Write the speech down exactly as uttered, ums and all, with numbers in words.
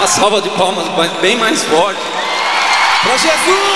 Uma salva de palmas bem mais forte para Jesus!